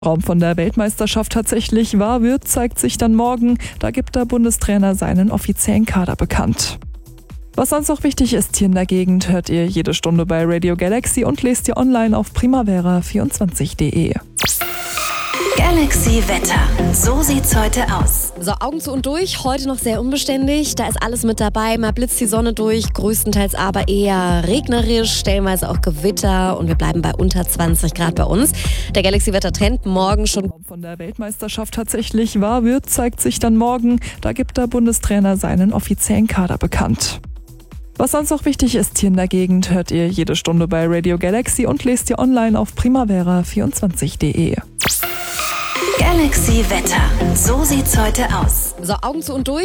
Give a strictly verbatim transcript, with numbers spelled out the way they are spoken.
Raum von der Weltmeisterschaft tatsächlich wahr wird, zeigt sich dann morgen. Da gibt der Bundestrainer seinen offiziellen Kader bekannt. Was sonst auch wichtig ist hier in der Gegend, hört ihr jede Stunde bei Radio Galaxy und lest ihr online auf primavera vierundzwanzig punkt de. Galaxy Wetter. So sieht's heute aus. So, Augen zu und durch. Heute noch sehr unbeständig. Da ist alles mit dabei. Mal blitzt die Sonne durch. Größtenteils aber eher regnerisch. Stellenweise auch Gewitter. Und wir bleiben bei unter zwanzig Grad bei uns. Der Galaxy Wetter Trend morgen schon. Von der Weltmeisterschaft tatsächlich wahr wird, zeigt sich dann morgen. Da gibt der Bundestrainer seinen offiziellen Kader bekannt. Was sonst auch wichtig ist hier in der Gegend, hört ihr jede Stunde bei Radio Galaxy und lest ihr online auf primavera vierundzwanzig punkt de. Galaxy Wetter. So sieht's heute aus. So, Augen zu und durch.